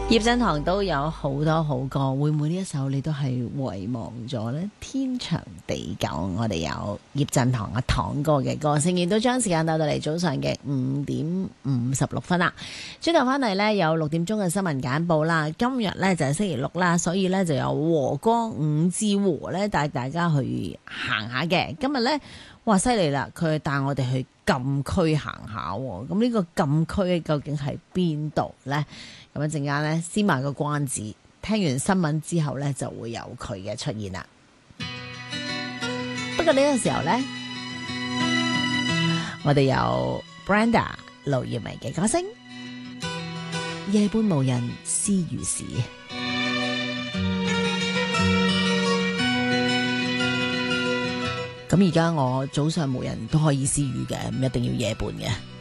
葉振棠都有好多好歌，會唔會呢一首你都係遺忘咗呢？天長地久，我哋有葉振棠阿棠哥嘅歌聲，亦都將時間帶到嚟早上嘅5:56啦。轉頭翻嚟呢，有6點鐘嘅新聞簡報啦。今日呢，就係星期六啦，所以呢，就有和光五至和呢帶大家去行下嘅。今日呢，哇犀利啦，佢帶我哋去禁區行下喎。咁呢個禁區究竟係邊度呢？咁一陣間咧，先賣個關子，聽完新聞之後咧，就會有佢嘅出現啦。不過呢個時候咧，我哋有 Brenda 盧業薇嘅歌聲，夜半無人私語時。咁而家我早上無人都可以私語嘅，唔一定要夜半嘅。